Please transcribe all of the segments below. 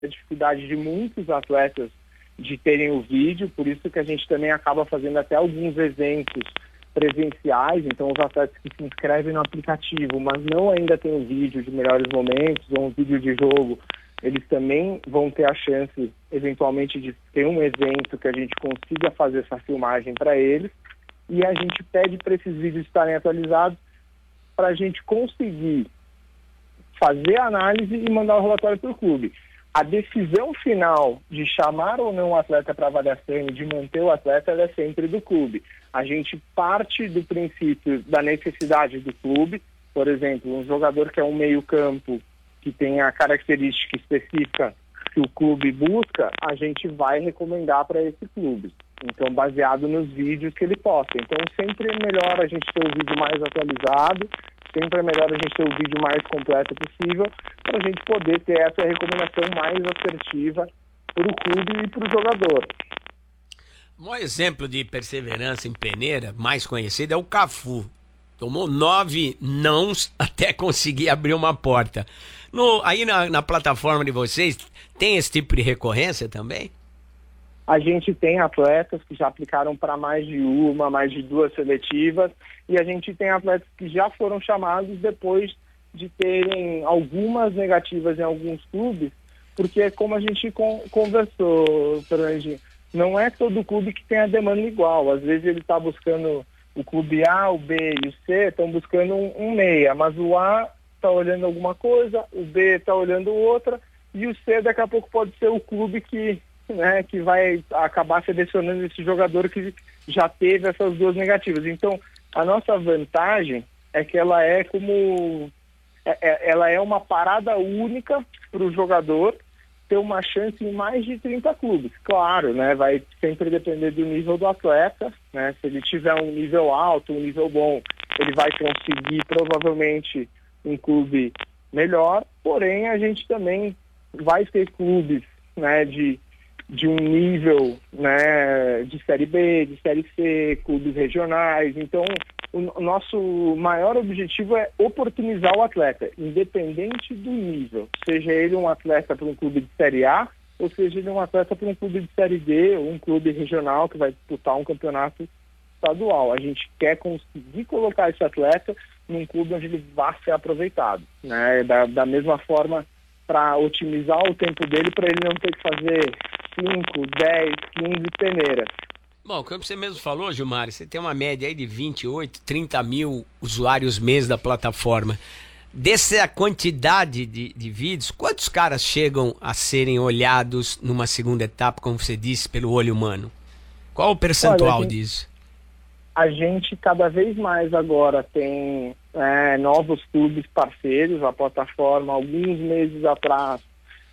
a dificuldade de muitos atletas de terem o vídeo, por isso que a gente também acaba fazendo até alguns eventos presenciais. Então os atletas que se inscrevem no aplicativo, mas não ainda tem o vídeo de melhores momentos ou um vídeo de jogo, eles também vão ter a chance, eventualmente, de ter um evento que a gente consiga fazer essa filmagem para eles, e a gente pede para esses vídeos estarem atualizados para a gente conseguir fazer a análise e mandar o relatório para o clube. A decisão final de chamar ou não o atleta para avaliação e de manter o atleta é sempre do clube. A gente parte do princípio da necessidade do clube. Por exemplo, um jogador que é um meio-campo que tem a característica específica que o clube busca, a gente vai recomendar para esse clube. Então, baseado nos vídeos que ele posta. Então, sempre é melhor a gente ter o vídeo mais atualizado, sempre é melhor a gente ter o vídeo mais completo possível, para a gente poder ter essa recomendação mais assertiva para o clube e para o jogador. O maior exemplo de perseverança em peneira, mais conhecido, é o Cafu. Tomou 9 nãos até conseguir abrir uma porta. Aí na plataforma de vocês, tem esse tipo de recorrência também? A gente tem atletas que já aplicaram para mais de uma, mais de 2 seletivas, e a gente tem atletas que já foram chamados depois de terem algumas negativas em alguns clubes, porque como a gente conversou, Fernandinho, não é todo clube que tem a demanda igual. Às vezes ele está buscando o clube A, o B e o C estão buscando um meia, mas o A está olhando alguma coisa, o B está olhando outra, e o C daqui a pouco pode ser o clube que vai acabar selecionando esse jogador que já teve essas 2 negativas. Então, a nossa vantagem é que ela é ela é uma parada única para o jogador ter uma chance em mais de 30 clubes. Claro, vai sempre depender do nível do atleta, Se ele tiver um nível alto, um nível bom, ele vai conseguir provavelmente um clube melhor, porém a gente também vai ter clubes, de um nível, de Série B, de Série C, clubes regionais. Então, o nosso maior objetivo é oportunizar o atleta, independente do nível. Seja ele um atleta para um clube de Série A, ou seja ele um atleta para um clube de Série D, ou um clube regional que vai disputar um campeonato estadual. A gente quer conseguir colocar esse atleta num clube onde ele vá ser aproveitado, Da mesma forma, para otimizar o tempo dele, para ele não ter que fazer 5, 10, 15 peneiras. Bom, como você mesmo falou, Gilmar, você tem uma média aí de 28, 30 mil usuários mês da plataforma. Dessa quantidade de vídeos, quantos caras chegam a serem olhados numa segunda etapa, como você disse, pelo olho humano? Qual o percentual disso? A gente cada vez mais agora tem novos clubes parceiros. A plataforma, alguns meses atrás,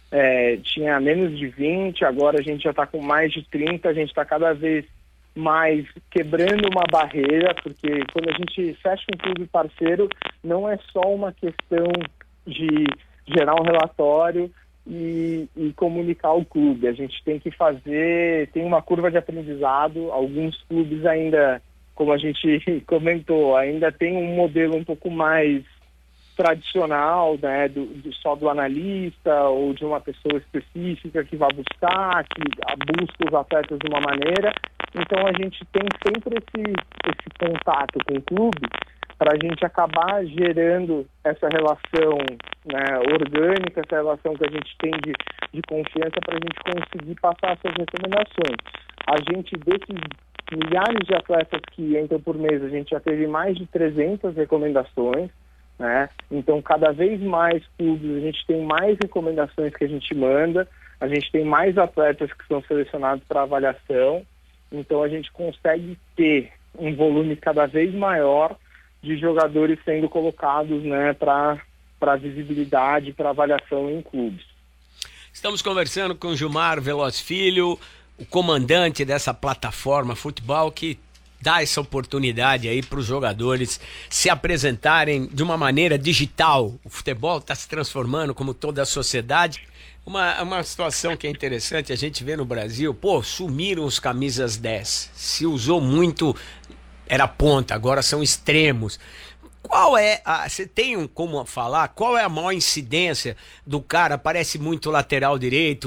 tinha menos de 20, agora a gente já está com mais de 30, a gente está cada vez mais quebrando uma barreira, porque quando a gente fecha um clube parceiro, não é só uma questão de gerar um relatório e comunicar o clube. A gente tem que tem uma curva de aprendizado. Alguns clubes ainda, como a gente comentou, ainda tem um modelo um pouco mais tradicional, só do analista ou de uma pessoa específica que vai buscar, que busca os atletas de uma maneira. Então a gente tem sempre esse contato com o clube para a gente acabar gerando essa relação orgânica, essa relação que a gente tem de confiança para a gente conseguir passar essas recomendações. A gente, desses milhares de atletas que entram por mês, a gente já teve mais de 300 recomendações, Então, cada vez mais clubes, a gente tem mais recomendações que a gente manda, a gente tem mais atletas que são selecionados para avaliação, então a gente consegue ter um volume cada vez maior de jogadores sendo colocados para visibilidade, para avaliação em clubes. Estamos conversando com Gilmar Veloz Filho, o comandante dessa plataforma Futebol, que dá essa oportunidade aí para os jogadores se apresentarem de uma maneira digital. O futebol está se transformando, como toda a sociedade. Uma situação que é interessante, a gente vê no Brasil, sumiram os camisas 10. Se usou muito, era ponta, agora são extremos. Você tem como falar, qual é a maior incidência do cara? Parece muito lateral direito,